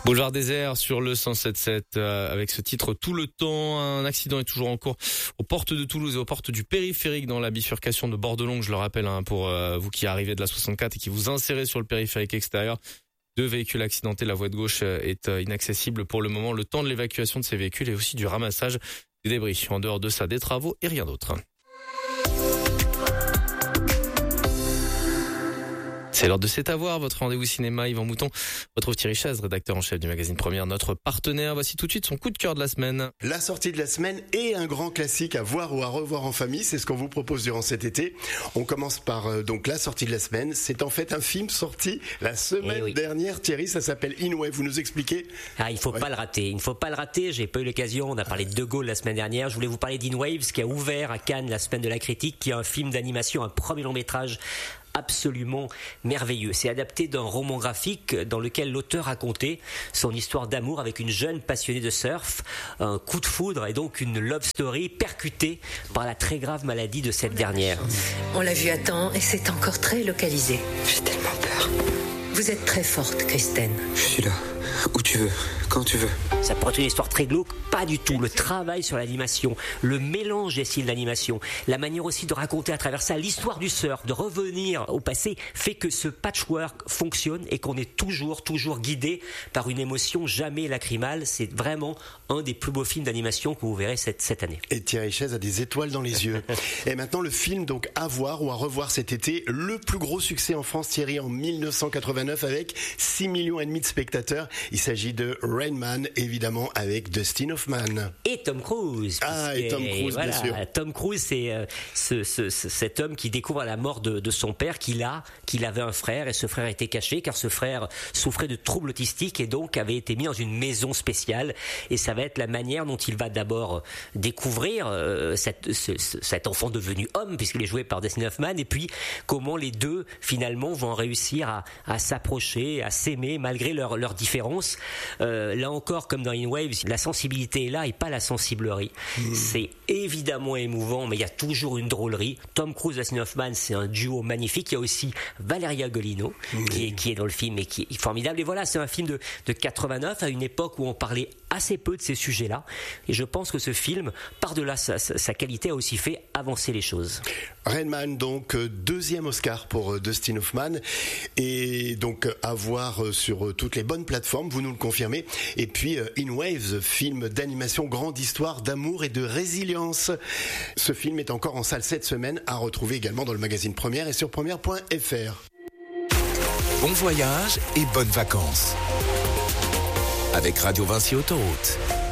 Boulevard Désert sur le 107.7 avec ce titre Tout le temps. Un accident est toujours en cours aux portes de Toulouse et aux portes du périphérique dans la bifurcation de Bordelongue. Je le rappelle pour vous qui arrivez de la 64 et qui vous insérez sur le périphérique extérieur. 2 véhicules accidentés. La voie de gauche est inaccessible pour le moment. Le temps de l'évacuation de ces véhicules et aussi du ramassage des débris. En dehors de ça, des travaux et rien d'autre. C'est l'heure de C'est à voir, votre rendez-vous cinéma. Yvan Mouton retrouve Thierry Chaz, rédacteur en chef du magazine Première, notre partenaire. Voici tout de suite son coup de cœur de la semaine. La sortie de la semaine et un grand classique à voir ou à revoir en famille, c'est ce qu'on vous propose durant cet été. On commence par donc la sortie de la semaine. C'est en fait un film sorti la semaine dernière. Thierry, ça s'appelle In Waves. Vous nous expliquez ? Il faut pas le rater. Il ne faut pas le rater. J'ai pas eu l'occasion. On a parlé de De Gaulle la semaine dernière. Je voulais vous parler d'In Waves, qui a ouvert à Cannes la semaine de la critique, qui est un film d'animation, un premier long métrage absolument merveilleux. C'est adapté d'un roman graphique dans lequel l'auteur racontait son histoire d'amour avec une jeune passionnée de surf, un coup de foudre et donc une love story percutée par la très grave maladie de cette dernière. On l'a vu à temps et c'est encore très localisé. J'ai tellement peur. Vous êtes très forte, Kristen. Je suis là, où tu veux, quand tu veux. Ça pourrait être une histoire très glauque, pas du tout. Le travail sur l'animation, le mélange des styles d'animation, la manière aussi de raconter à travers ça l'histoire du surf, de revenir au passé, fait que ce patchwork fonctionne et qu'on est toujours guidé par une émotion jamais lacrymale. C'est vraiment un des plus beaux films d'animation que vous verrez cette année. Et Thierry Chaz a des étoiles dans les yeux. Et maintenant le film donc à voir ou à revoir cet été, le plus gros succès en France, Thierry, en 1989 avec 6,5 millions de spectateurs. Il s'agit de Rain Man, évidemment avec Dustin Hoffman. Et Tom Cruise. Et Tom Cruise, voilà, bien sûr. Tom Cruise, c'est cet homme qui découvre à la mort de son père qu'il avait un frère et ce frère était caché car ce frère souffrait de troubles autistiques et donc avait été mis dans une maison spéciale. Et ça va être la manière dont il va d'abord découvrir cet enfant devenu homme puisqu'il est joué par Dustin Hoffman et puis comment les deux finalement vont réussir à s'approcher, à s'aimer malgré leurs différences. Là encore, comme dans In Waves, la sensibilité est là et pas la sensiblerie. C'est évidemment émouvant, mais il y a toujours une drôlerie. Tom Cruise et Dustin Hoffman, c'est un duo magnifique. Il y a aussi Valeria Golino qui est dans le film et qui est formidable. Et voilà, c'est un film de 89 à une époque où on parlait assez peu de ces sujets-là. Et je pense que ce film, par-delà sa qualité, a aussi fait avancer les choses. Rain Man, donc deuxième Oscar pour Dustin Hoffman et donc à voir sur toutes les bonnes plateformes, vous nous le confirmez. Et puis In Waves, film d'animation, grande histoire d'amour et de résilience. Ce film est encore en salle cette semaine, à retrouver également dans le magazine Première et sur première.fr. Bon voyage et bonnes vacances avec Radio Vinci Autoroute.